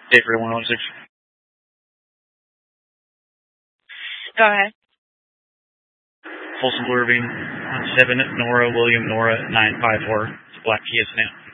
Dave for 116. Go ahead. Folsom Blue Ravine 7 Nora William Nora 954. Black Kia Sedan.